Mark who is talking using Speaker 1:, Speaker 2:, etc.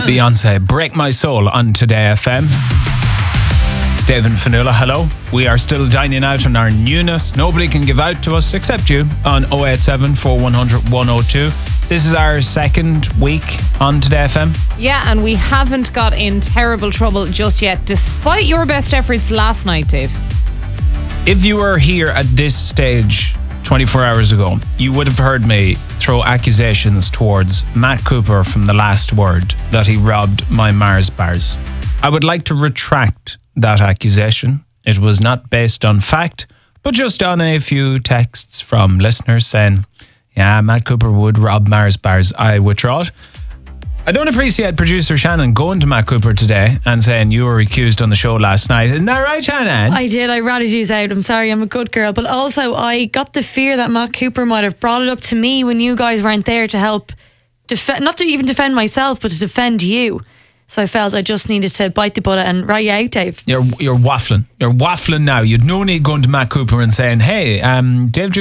Speaker 1: Beyonce, Break My Soul on Today FM. It's David Fanula, hello. We are still dining out on our newness. Nobody can give out to us except you on 087 4100 102. This is our second week on Today FM.
Speaker 2: Yeah, and we haven't got in terrible trouble just yet, despite your best efforts last night, Dave.
Speaker 1: If you were here at this stage 24 hours ago, you would have heard me throw accusations towards Matt Cooper from The Last Word that he robbed my Mars bars. I would like to retract that accusation. It was not based on fact, but just on a few texts from listeners saying, yeah, Matt Cooper would rob Mars bars. I withdraw it. I don't appreciate producer Shannon going to Matt Cooper today and saying you were accused on the show last night. Isn't that right, Shannon?
Speaker 3: I did. I ratted you out. I'm sorry. I'm a good girl. But also, I got the fear that Matt Cooper might have brought it up to me when you guys weren't there to help not to even defend myself, but to defend you. So I felt I just needed to bite the bullet and rat you out, Dave.
Speaker 1: You're waffling. You're waffling now. You'd no need going to Matt Cooper and saying, hey, Dave